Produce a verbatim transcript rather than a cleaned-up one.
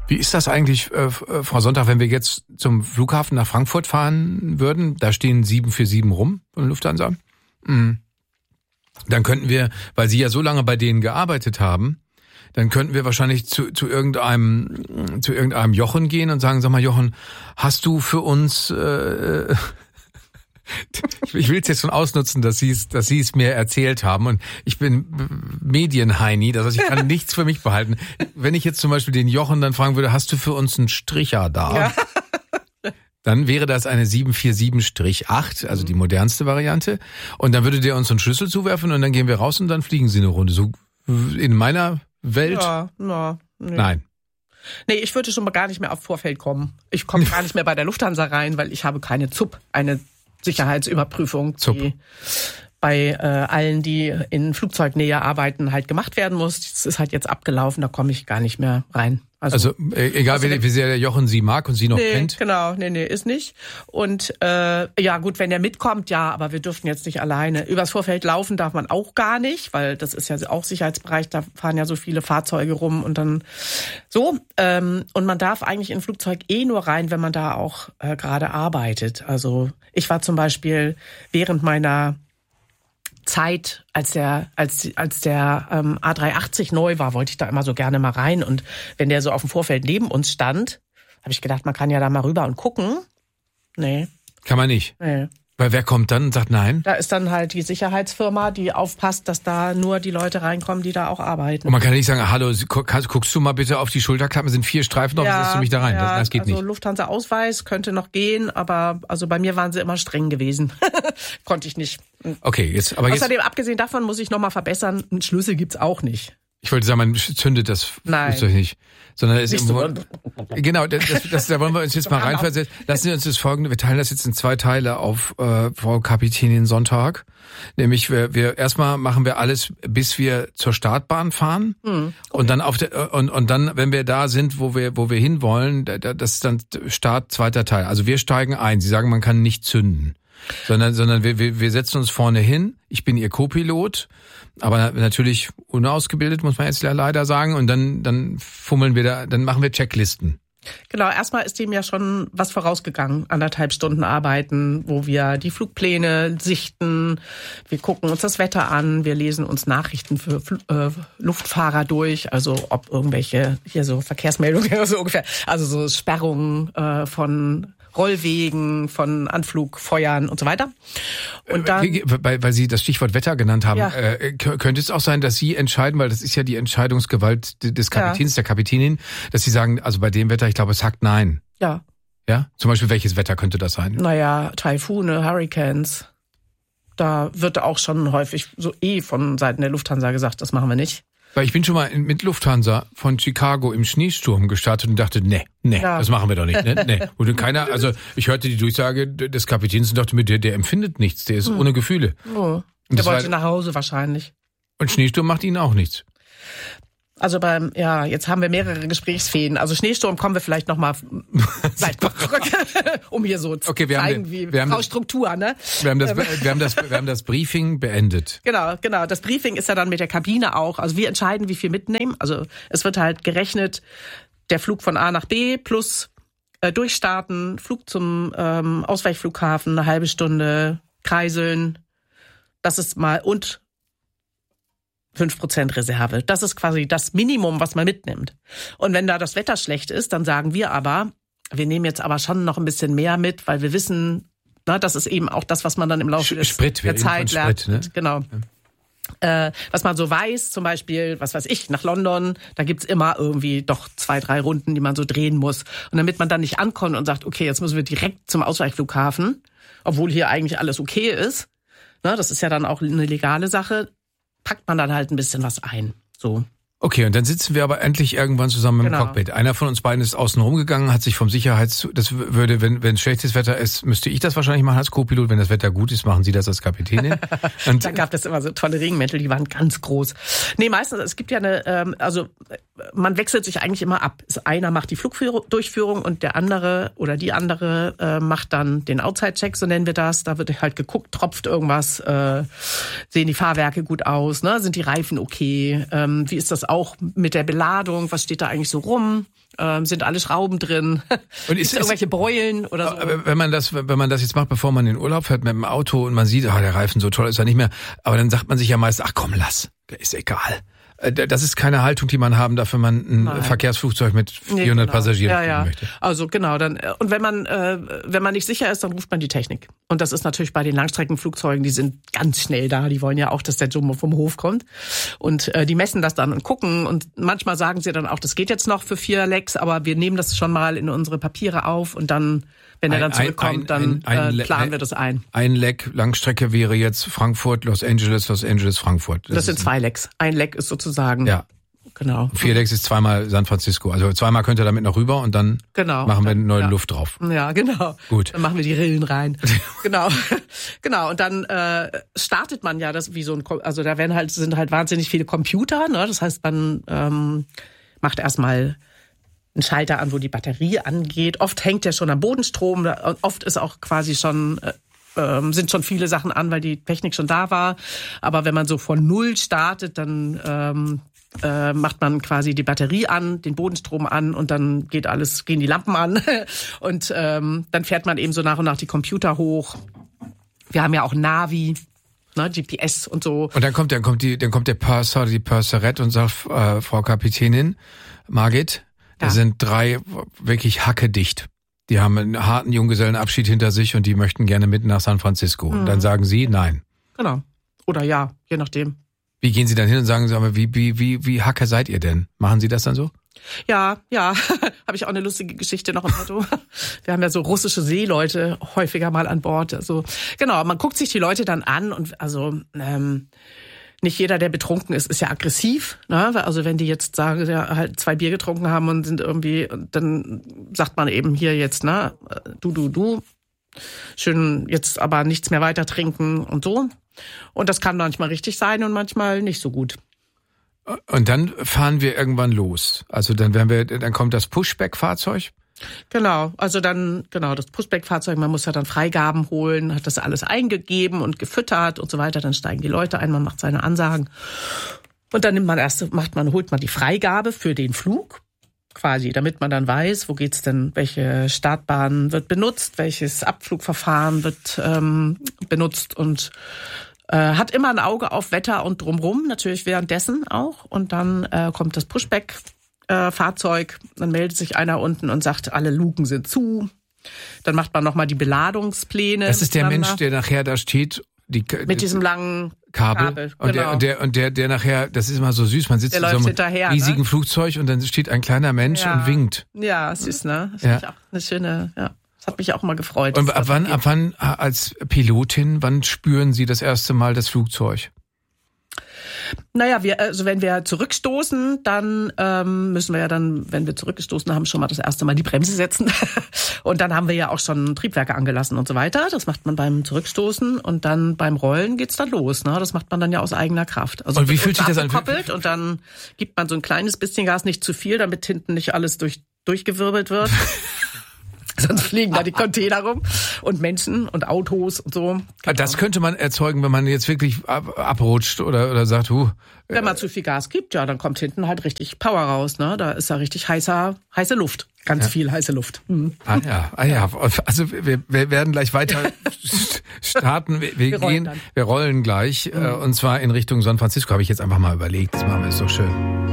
Wie ist das eigentlich, äh, Frau Sonntag, wenn wir jetzt zum Flughafen nach Frankfurt fahren würden? Da stehen sieben vier sieben rum von Lufthansa. Mhm. Dann könnten wir, weil Sie ja so lange bei denen gearbeitet haben, dann könnten wir wahrscheinlich zu, zu irgendeinem zu irgendeinem Jochen gehen und sagen, sag mal Jochen, hast du für uns... Äh, ich will es jetzt schon ausnutzen, dass Sie es, dass Sie es mir erzählt haben und ich bin Medienheini, das heißt, ich kann nichts für mich behalten. Wenn ich jetzt zum Beispiel den Jochen dann fragen würde, hast du für uns einen Stricher da? Ja. Dann wäre das eine sieben vier sieben acht, also die modernste Variante. Und dann würde der uns einen Schlüssel zuwerfen und dann gehen wir raus und dann fliegen Sie eine Runde. So in meiner Welt? Ja, na, nee. Nein. Nee, ich würde schon mal gar nicht mehr auf Vorfeld kommen. Ich komme gar nicht mehr bei der Lufthansa rein, weil ich habe keine Z U P, eine Sicherheitsüberprüfung, die bei äh, allen, die in Flugzeugnähe arbeiten, halt gemacht werden muss. Das ist halt jetzt abgelaufen, da komme ich gar nicht mehr rein. Also, also äh, egal also, wie, wie sehr der Jochen Sie mag und Sie noch nee, kennt. Genau, nee, nee, ist nicht. Und äh, ja gut, wenn der mitkommt, ja, aber wir dürfen jetzt nicht alleine. Übers Vorfeld laufen darf man auch gar nicht, weil das ist ja auch Sicherheitsbereich, da fahren ja so viele Fahrzeuge rum und dann so. Ähm, und man darf eigentlich in ein Flugzeug eh nur rein, wenn man da auch äh, gerade arbeitet. Also ich war zum Beispiel während meiner Zeit, als der als als der ähm, A drei achtzig neu war, wollte ich da immer so gerne mal rein. Und wenn der so auf dem Vorfeld neben uns stand, habe ich gedacht, man kann ja da mal rüber und gucken. Nee. Kann man nicht? Nee. Weil wer kommt dann und sagt nein? Da ist dann halt die Sicherheitsfirma, die aufpasst, dass da nur die Leute reinkommen, die da auch arbeiten. Und man kann nicht sagen, hallo, guckst du mal bitte auf die Schulterklappen, sind vier Streifen drauf, ja, setzt du mich da rein. Ja, das, das geht also nicht. Also Lufthansa-Ausweis könnte noch gehen, aber also bei mir waren sie immer streng gewesen. Konnte ich nicht. Okay, jetzt aber Außerdem, jetzt, abgesehen davon, muss ich nochmal verbessern, einen Schlüssel gibt's auch nicht. Ich wollte sagen, man zündet das Flugzeug nicht. Sondern es ist irgendwo, so. Genau, das, das, da wollen wir uns jetzt mal reinversetzen. Lassen Sie uns das Folgende, wir teilen das jetzt in zwei Teile auf, äh, Frau Kapitänin Sonntag. Nämlich, wir, wir, erstmal machen wir alles, bis wir zur Startbahn fahren. Hm, okay. Und dann auf der, und, und dann, wenn wir da sind, wo wir, wo wir hinwollen, das ist dann Start, zweiter Teil. Also wir steigen ein. Sie sagen, man kann nicht zünden. Sondern, sondern wir, wir, wir setzen uns vorne hin. Ich bin Ihr Co-Pilot. Aber natürlich unausgebildet, muss man jetzt leider sagen. Und dann, dann fummeln wir da, dann machen wir Checklisten. Genau, erstmal ist dem ja schon was vorausgegangen. Anderthalb Stunden arbeiten, wo wir die Flugpläne sichten. Wir gucken uns das Wetter an. Wir lesen uns Nachrichten für äh, Luftfahrer durch. Also ob irgendwelche, hier so Verkehrsmeldungen, so ungefähr. Also so Sperrungen äh, von Rollwegen, von Anflugfeuern und so weiter. Und dann, weil, weil Sie das Stichwort Wetter genannt haben, ja. äh, könnte es auch sein, dass Sie entscheiden, weil das ist ja die Entscheidungsgewalt des Kapitäns, ja. der Kapitänin, dass Sie sagen, also bei dem Wetter, ich glaube, es sagt nein. Ja. Ja? Zum Beispiel, welches Wetter könnte das sein? Naja, Taifune, Hurricanes. Da wird auch schon häufig so eh von Seiten der Lufthansa gesagt, das machen wir nicht. Weil ich bin schon mal mit Lufthansa von Chicago im Schneesturm gestartet und dachte, nee, nee, ja. das machen wir doch nicht. Nee, nee. Und keiner, also ich hörte die Durchsage des Kapitäns und dachte mir, der, der empfindet nichts, der ist hm. ohne Gefühle. Oh. Der wollte war, nach Hause wahrscheinlich. Und Schneesturm macht Ihnen auch nichts. Also beim, ja, jetzt haben wir mehrere Gesprächsfäden. Also Schneesturm kommen wir vielleicht nochmal vielleicht noch zurück, um hier so zu okay, wir zeigen, haben, wie wir Frau Struktur, ne? Wir haben, das, wir, haben das, wir haben das Briefing beendet. Genau, genau. Das Briefing ist ja dann mit der Kabine auch. Also wir entscheiden, wie viel mitnehmen. Also es wird halt gerechnet, der Flug von A nach B plus äh, durchstarten, Flug zum ähm, Ausweichflughafen, eine halbe Stunde, kreiseln. Das ist mal und fünf Prozent Reserve. Das ist quasi das Minimum, was man mitnimmt. Und wenn da das Wetter schlecht ist, dann sagen wir aber, wir nehmen jetzt aber schon noch ein bisschen mehr mit, weil wir wissen, na, das ist eben auch das, was man dann im Laufe des, Sprit, der Zeit lernt. Sprit, ne? Genau. Ja. Äh, was man so weiß, zum Beispiel, was weiß ich, nach London, da gibt's immer irgendwie doch zwei, drei Runden, die man so drehen muss. Und damit man dann nicht ankommt und sagt, okay, jetzt müssen wir direkt zum Ausweichflughafen, obwohl hier eigentlich alles okay ist. Na, das ist ja dann auch eine legale Sache. Packt man dann halt ein bisschen was ein. So. Okay, und dann sitzen wir aber endlich irgendwann zusammen im genau. Cockpit. Einer von uns beiden ist außen rumgegangen, hat sich vom Sicherheits... Das würde, wenn wenn schlechtes Wetter ist, müsste ich das wahrscheinlich machen als Co-Pilot. Wenn das Wetter gut ist, machen Sie das als Kapitänin. Und da gab es immer so tolle Regenmäntel, die waren ganz groß. Nee, meistens, es gibt ja eine... Ähm, also man wechselt sich eigentlich immer ab. Einer macht die Flugdurchführung und der andere oder die andere äh, macht dann den Outside-Check, so nennen wir das. Da wird halt geguckt, tropft irgendwas, äh, sehen die Fahrwerke gut aus, ne? Sind die Reifen okay? Ähm, wie ist das das auch mit der Beladung, was steht da eigentlich so rum? Ähm, sind alle Schrauben drin? Und ist, ist irgendwelche Beulen oder so? Wenn man das, wenn man das jetzt macht, bevor man in den Urlaub fährt mit dem Auto und man sieht, ah, der Reifen so toll ist er nicht mehr, aber dann sagt man sich ja meist, ach komm, lass, ist egal. Das ist keine Haltung, die man haben darf, wenn man ein Nein. Verkehrsflugzeug mit vierhundert nee, genau. Passagieren ja, ja. möchte. Also genau, dann und wenn man äh, wenn man nicht sicher ist, dann ruft man die Technik. Und das ist natürlich bei den Langstreckenflugzeugen, die sind ganz schnell da. Die wollen ja auch, dass der Jumbo vom Hof kommt. Und äh, die messen das dann und gucken. Und manchmal sagen sie dann auch, das geht jetzt noch für vier Lecks, aber wir nehmen das schon mal in unsere Papiere auf und dann, wenn er dann zurückkommt, ein, ein, dann ein, ein, äh, planen wir das ein. Ein Leck Langstrecke wäre jetzt Frankfurt, Los Angeles, Los Angeles, Frankfurt. Das, das sind zwei Lecks. Ein Leck ist sozusagen. Ja. Genau. Vier Lecks ist zweimal San Francisco. Also zweimal könnt ihr damit noch rüber und dann genau, machen wir dann, neue ja. Luft drauf. Ja, genau. Gut. Dann machen wir die Rillen rein. Genau. Genau. Und dann äh, startet man ja das wie so ein, also da werden halt sind halt wahnsinnig viele Computer. Ne? Das heißt, man ähm, macht erstmal einen Schalter an, wo die Batterie angeht. Oft hängt der schon am Bodenstrom. Oft ist auch quasi schon äh, ähm, sind schon viele Sachen an, weil die Technik schon da war. Aber wenn man so von Null startet, dann ähm, äh, macht man quasi die Batterie an, den Bodenstrom an und dann geht alles, gehen die Lampen an und ähm, dann fährt man eben so nach und nach die Computer hoch. Wir haben ja auch Navi, ne, G P S und so. Und dann kommt, dann kommt die, dann kommt der Purser, die Purserette und sagt, äh, Frau Kapitänin, Margit, da ja. sind drei wirklich hackedicht. Die haben einen harten Junggesellenabschied hinter sich und die möchten gerne mit nach San Francisco. Mhm. Und dann sagen Sie nein. Genau. Oder ja, je nachdem. Wie gehen Sie dann hin und sagen, sagen wir, wie, wie, wie, wie Hacker seid ihr denn? Machen Sie das dann so? Ja, ja, habe ich auch eine lustige Geschichte noch im Auto. Wir haben ja so russische Seeleute häufiger mal an Bord. Also genau, man guckt sich die Leute dann an und also ähm, nicht jeder, der betrunken ist, ist ja aggressiv. Ne? Also wenn die jetzt sagen, ja, halt zwei Bier getrunken haben und sind irgendwie, dann sagt man eben hier jetzt, ne, du, du, du, schön jetzt aber nichts mehr weiter trinken und so. Und das kann manchmal richtig sein und manchmal nicht so gut. Und dann fahren wir irgendwann los. Also dann werden wir, dann kommt das Pushback-Fahrzeug. Genau, also dann, genau, das Pushback-Fahrzeug, man muss ja dann Freigaben holen, hat das alles eingegeben und gefüttert und so weiter, dann steigen die Leute ein, man macht seine Ansagen. Und dann nimmt man erst, macht man, holt man die Freigabe für den Flug, quasi, damit man dann weiß, wo geht's denn, welche Startbahn wird benutzt, welches Abflugverfahren wird ähm, benutzt und äh, hat immer ein Auge auf Wetter und drumrum, natürlich währenddessen auch. Und dann äh, kommt das Pushback-Fahrzeug, äh, dann meldet sich einer unten und sagt, alle Luken sind zu. Dann macht man nochmal die Beladungspläne. Das ist der Mensch, der nachher da steht. Die, mit diesem langen Kabel. Kabel und, genau. der, und der und der der nachher, das ist immer so süß, man sitzt der in so einem hinterher, riesigen ne? Flugzeug und dann steht ein kleiner Mensch ja. und winkt. Ja, süß, ne? Das ja. ist auch eine schöne, ja. Das hat mich auch mal gefreut. Und ab wann, ab wann als Pilotin, wann spüren Sie das erste Mal das Flugzeug? Naja, wir, also wenn wir zurückstoßen, dann ähm, müssen wir ja dann, wenn wir zurückgestoßen haben, schon mal das erste Mal die Bremse setzen. Und dann haben wir ja auch schon Triebwerke angelassen und so weiter. Das macht man beim Zurückstoßen und dann beim Rollen geht's dann los. Ne? Das macht man dann ja aus eigener Kraft. Also und wie fühlt sich das an? Und dann gibt man so ein kleines bisschen Gas, nicht zu viel, damit hinten nicht alles durch, durchgewirbelt wird. Sonst fliegen da die Container rum und Menschen und Autos und so. Genau. Das könnte man erzeugen, wenn man jetzt wirklich ab, abrutscht oder, oder sagt, huh. Wenn man zu viel Gas gibt, ja, dann kommt hinten halt richtig Power raus, ne? Da ist da richtig heißer, heiße Luft. Ganz ja. viel heiße Luft. Mhm. Ah ja, ah ja. Also wir, wir werden gleich weiter starten. Wir, wir, wir gehen, rollen wir rollen gleich. Mhm. Und zwar in Richtung San Francisco, habe ich jetzt einfach mal überlegt. Das machen wir, ist so schön.